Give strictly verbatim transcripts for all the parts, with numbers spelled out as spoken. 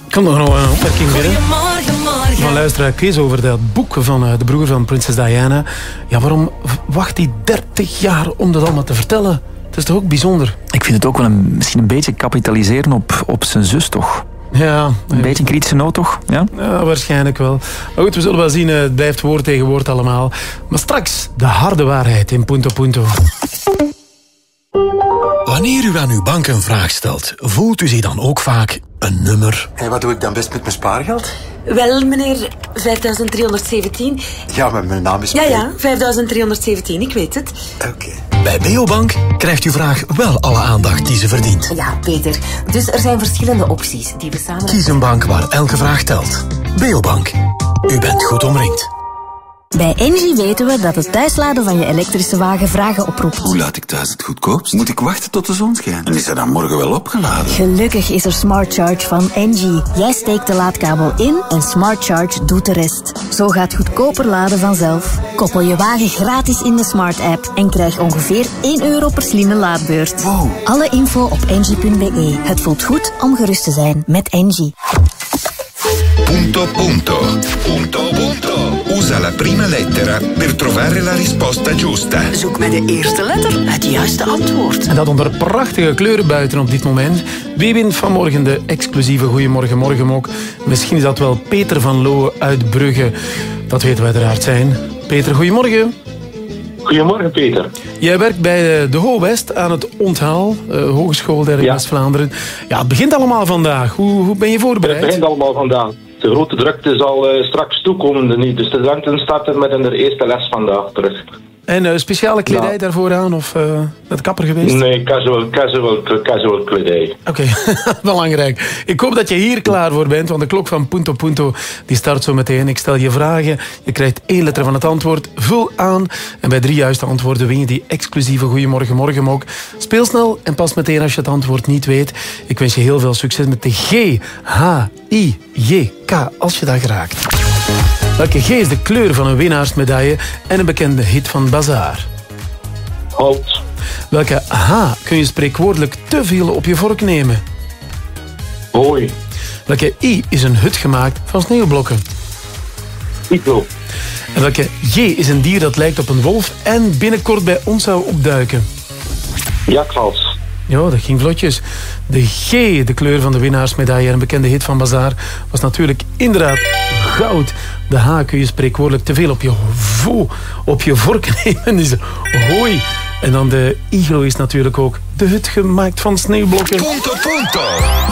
Kan nog een opmerking binnen? Van luisteraar Kees over dat boek van uh, de broer van prinses Diana. Ja, waarom wacht hij dertig jaar om dat allemaal te vertellen? Het is toch ook bijzonder? Ik vind het ook wel een, misschien een beetje kapitaliseren op, op zijn zus, toch? Ja. Een beetje een kritische noot, toch? Ja? Ja, waarschijnlijk wel. Maar goed, we zullen wel zien. Het blijft woord tegen woord allemaal. Maar straks de harde waarheid in Punto Punto. Wanneer u aan uw bank een vraag stelt, voelt u zich dan ook vaak een nummer? En wat doe ik dan best met mijn spaargeld? Wel, meneer, vijfduizend driehonderdzeventien. Ja, maar mijn naam is... Ja, ja, vijfduizend driehonderdzeventien, ik weet het. Oké. Okay. Bij Beobank krijgt uw vraag wel alle aandacht die ze verdient. Ja, Peter. Dus er zijn verschillende opties die we samen... Kies een bank waar elke vraag telt. Beobank. U bent goed omringd. Bij Engie weten we dat het thuisladen van je elektrische wagen vragen oproept. Hoe laat ik thuis het goedkoopst? Moet ik wachten tot de zon schijnt? En is hij dan morgen wel opgeladen? Gelukkig is er Smart Charge van Engie. Jij steekt de laadkabel in en Smart Charge doet de rest. Zo gaat goedkoper laden vanzelf. Koppel je wagen gratis in de Smart app en krijg ongeveer één euro per slimme laadbeurt. Wow. Alle info op engie punt be. Het voelt goed om gerust te zijn met Engie. Punto punto. Punto punto. Usa la prima lettera per trovare la risposta giusta. Zoek met de eerste letter het juiste antwoord. En dat onder prachtige kleuren buiten op dit moment. Wie wint vanmorgen de exclusieve Goeiemorgen Morgenmok? Misschien is dat wel Peter van Loo uit Brugge. Dat weten we uiteraard zijn. Peter, goedemorgen. Goedemorgen, Peter. Jij werkt bij de Ho West aan het Onthaal, uh, Hogeschool der ja. West-Vlaanderen. Ja, het begint allemaal vandaag. Hoe, hoe ben je voorbereid? Het begint allemaal vandaag. De grote drukte zal uh, straks toekomende niet. De studenten starten met hun eerste les vandaag terug. En uh, speciale kledij ja. daarvoor aan of uh, met kapper geweest? Nee, casual, casual, casual kledij. Oké, okay. Belangrijk. Ik hoop dat je hier klaar voor bent, want de klok van Punto Punto die start zo meteen. Ik stel je vragen, je krijgt één letter van het antwoord, vul aan. En bij drie juiste antwoorden win je die exclusieve Goeiemorgen Morgenmok. Speel snel en pas meteen als je het antwoord niet weet. Ik wens je heel veel succes met de G, H, I, J, K, als je dat raakt. Welke G is de kleur van een winnaarsmedaille en een bekende hit van Bazaar? Hout. Welke H kun je spreekwoordelijk te veel op je vork nemen? Hooi. Welke I is een hut gemaakt van sneeuwblokken? Iglo. En welke J is een dier dat lijkt op een wolf en binnenkort bij ons zou opduiken? Jakhals. Ja, dat ging vlotjes. De G, de kleur van de winnaarsmedaille en een bekende hit van Bazaar, was natuurlijk inderdaad goud. De H kun je spreekwoordelijk te veel op je vo, op je vork nemen. Is hooi. En dan de iglo is natuurlijk ook de hut gemaakt van sneeuwblokken. Punto, punto.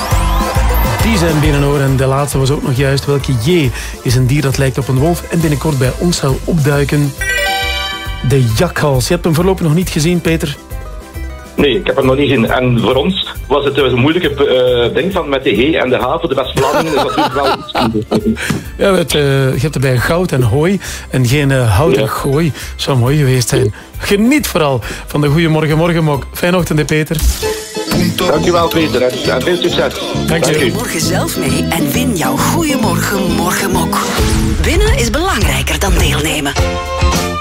Die zijn binnen hoor. En de laatste was ook nog juist. Welke J is een dier dat lijkt op een wolf en binnenkort bij ons zou opduiken? De jakhals. Je hebt hem voorlopig nog niet gezien, Peter? Nee, ik heb hem nog niet gezien. En voor ons was het een moeilijke uh, ding van met de G en de H voor de West-Vlamingen is natuurlijk wel iets. Ja, het, uh, je hebt erbij goud en hooi en geen uh, houten ja. gooi. Zou mooi geweest zijn. Geniet vooral van de Goeiemorgen Morgenmok. Fijne ochtend, Peter. Dankjewel, Peter. En veel succes. Dank je. Doe morgen zelf mee en win jouw Goeiemorgen Morgenmok. Winnen is belangrijker dan deelnemen.